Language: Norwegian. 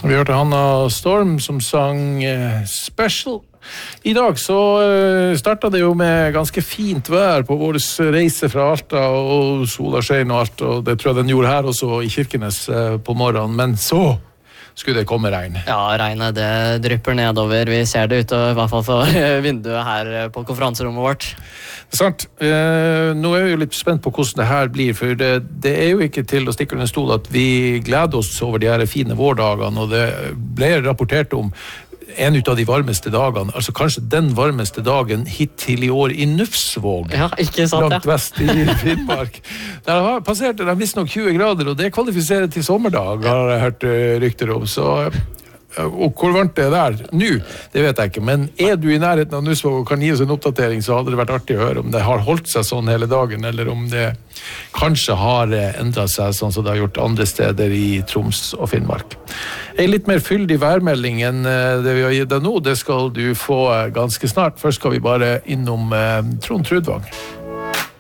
Vi hørte Hanna Storm som sang Special. I dag så startet det jo med ganske fint vær på vår reise fra Alta, og sola skjen og alt, og det tror jeg den gjorde her også i Kirkenes på morgenen, men så skulle det komme regn. Ja, regnet det drypper nedover. Vi ser det ute, i hvert fall for vinduet her på konferanserommet vårt. Det er sant. Nå er vi jo litt spent på hvordan det her blir, for det er jo ikke til å stikke under stol at vi gleder oss over de her fine vårdagene, og det ble rapportert om en ut av de varmeste dagene, altså kanskje den varmeste dagen hittil i år i Nufsvåg, ja, ikke sant, langt vest i Finnmark. Der har passert det visst nok 20 grader, og det kvalifiserer til sommerdag, har jeg hørt rykter om, så... Og hvor varmt det der nå, det vet jeg ikke, men er du i nærheten av Nufsvåg og kan gi oss en oppdatering, så hadde det vært artig å høre om det har holdt seg sånn hele dagen, eller om det kanskje har endret seg sånn som det har gjort andre steder i Troms og Finnmark. En litt mer fyldig værmelding enn det vi har gitt deg nå, det skal du få ganske snart. Først skal vi bare innom Trond Trudvang.